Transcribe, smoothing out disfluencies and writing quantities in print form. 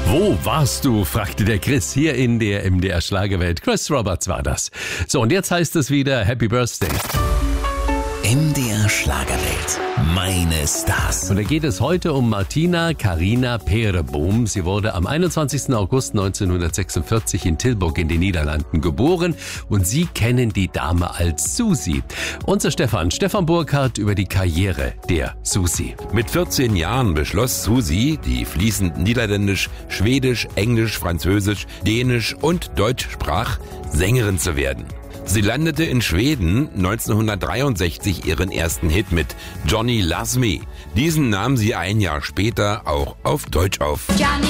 Wo warst du, fragte der Chris hier in der MDR Schlagerwelt. Chris Roberts war das. So, und jetzt heißt es wieder Happy Birthday. MDR Schlagerwelt. Meine Stars. Und da geht es heute um Martina Carina Peereboom. Sie wurde am 21. August 1946 in Tilburg in den Niederlanden geboren. Und Sie kennen die Dame als Susi. Unser Stefan Burkhardt über die Karriere der Susi. Mit 14 Jahren beschloss Susi, die fließend Niederländisch, Schwedisch, Englisch, Französisch, Dänisch und Deutsch sprach, Sängerin zu werden. Sie landete in Schweden 1963 ihren ersten Hit mit Johnny Loves Me. Diesen nahm sie ein Jahr später auch auf Deutsch auf.